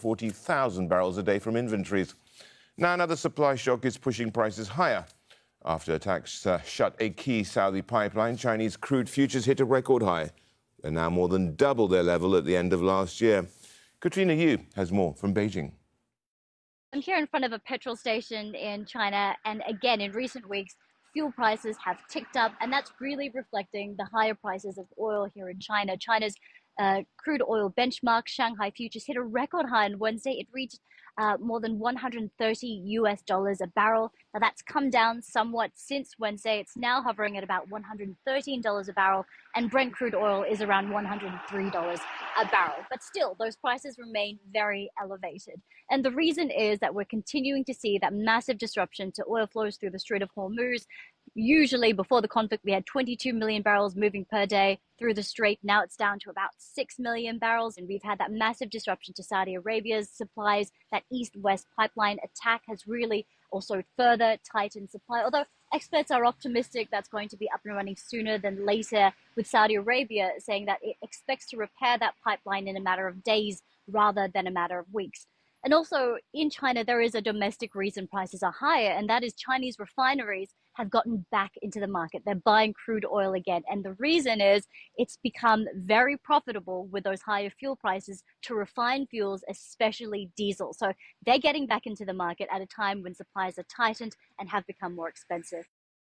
140,000 barrels a day from inventories. Now another supply shock is pushing prices higher. After attacks shut a key Saudi pipeline, Chinese crude futures hit a record high. They're now more than double their level at the end of last year. Katrina Yu has more from Beijing. I'm here in front of a petrol station in China, and again, in recent weeks, fuel prices have ticked up, and that's really reflecting the higher prices of oil here in China. China's crude oil benchmark, Shanghai futures, hit a record high on Wednesday. It reached more than $130 a barrel. Now that's come down somewhat since Wednesday. It's now hovering at about $113 a barrel, and Brent crude oil is around $103 a barrel. But still, those prices remain very elevated. And the reason is that we're continuing to see that massive disruption to oil flows through the Strait of Hormuz. Usually before the conflict, we had 22 million barrels moving per day through the strait. Now it's down to about 6 million barrels. And we've had that massive disruption to Saudi Arabia's supplies. That east-west pipeline attack has really also further tightened supply. Although experts are optimistic that's going to be up and running sooner than later, with Saudi Arabia saying that it expects to repair that pipeline in a matter of days rather than a matter of weeks. And also in China, there is a domestic reason prices are higher, and that is Chinese refineries have gotten back into the market. They're buying crude oil again. And the reason is it's become very profitable with those higher fuel prices to refine fuels, especially diesel. So they're getting back into the market at a time when supplies are tightened and have become more expensive.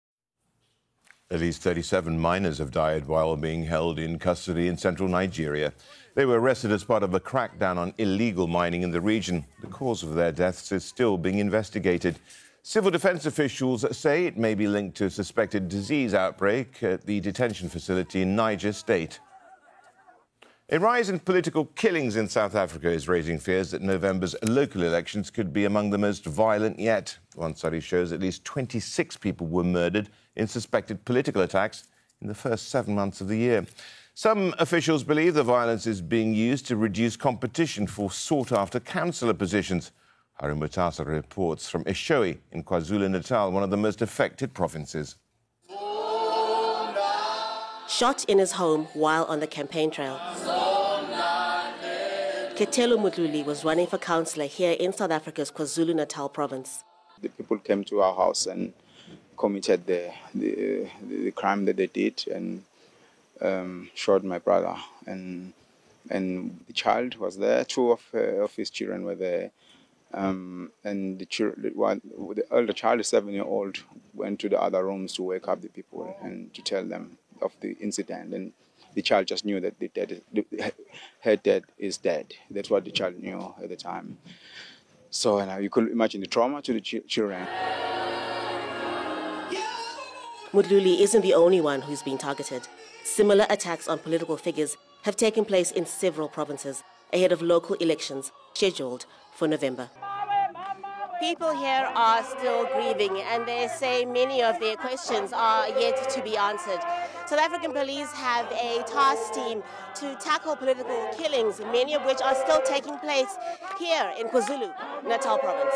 At least 37 miners have died while being held in custody in central Nigeria. They were arrested as part of a crackdown on illegal mining in the region. The cause of their deaths is still being investigated. Civil defense officials say it may be linked to a suspected disease outbreak at the detention facility in Niger State. A rise in political killings in South Africa is raising fears that November's local elections could be among the most violent yet. One study shows at least 26 people were murdered in suspected political attacks in the first 7 months of the year. Some officials believe the violence is being used to reduce competition for sought-after councillor positions. Harun Mutasa reports from Eshowe in KwaZulu-Natal, one of the most affected provinces. Shot in his home while on the campaign trail, Ketelo Mudluli was running for councillor here in South Africa's KwaZulu-Natal province. The people came to our house and committed the crime that they did and shot my brother. And the child was there, two of his children were there. And the elder child, the 7-year-old, went to the other rooms to wake up the people and to tell them of the incident. And the child just knew that her dad is dead. That's what the child knew at the time. So you could imagine the trauma to the children. Mudluli isn't the only one who's been targeted. Similar attacks on political figures have taken place in several provinces ahead of local elections scheduled for November. People here are still grieving, and they say many of their questions are yet to be answered. South African police have a task team to tackle political killings, many of which are still taking place here in KwaZulu-Natal province.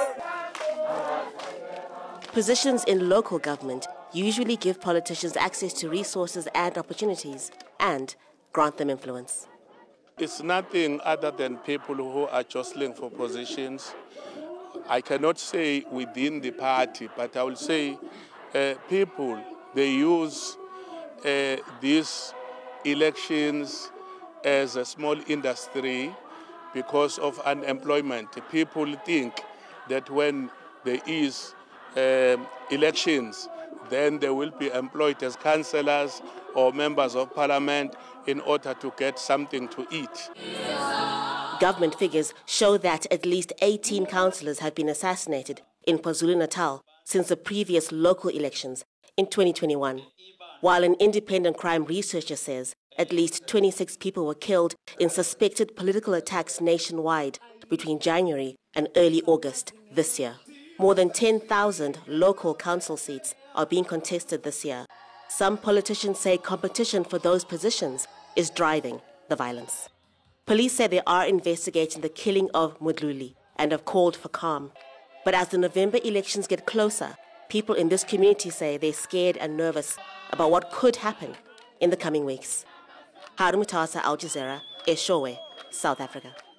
Positions in local government usually give politicians access to resources and opportunities and grant them influence. It's nothing other than people who are jostling for positions. I cannot say within the party, but I will say people, they use these elections as a small industry because of unemployment. People think that when there is elections, then they will be employed as councillors or members of parliament in order to get something to eat. Government figures show that at least 18 councillors have been assassinated in KwaZulu-Natal since the previous local elections in 2021, while an independent crime researcher says at least 26 people were killed in suspected political attacks nationwide between January and early August this year. More than 10,000 local council seats are being contested this year. Some politicians say competition for those positions is driving the violence. Police say they are investigating the killing of Mudluli and have called for calm. But as the November elections get closer, people in this community say they're scared and nervous about what could happen in the coming weeks. Harun Mutasa, Al Jazeera, Eshowe, South Africa.